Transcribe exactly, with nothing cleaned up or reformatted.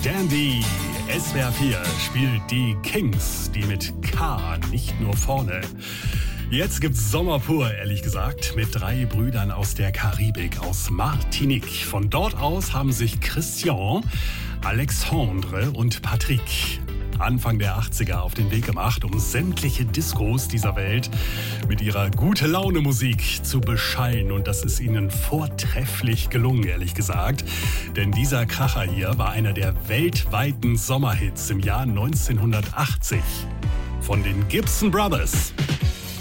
Dandy. S W R vier spielt die Kings, die mit K, nicht nur vorne. Jetzt gibt's Sommer pur, ehrlich gesagt, mit drei Brüdern aus der Karibik, aus Martinique. Von dort aus haben sich Christian, Alexandre und Patrick Anfang der achtziger auf den Weg gemacht, um sämtliche Discos dieser Welt mit ihrer Gute-Laune-Musik zu beschallen. Und das ist ihnen vortrefflich gelungen, ehrlich gesagt. Denn dieser Kracher hier war einer der weltweiten Sommerhits im Jahr neunzehnhundertachtzig von den Gibson Brothers.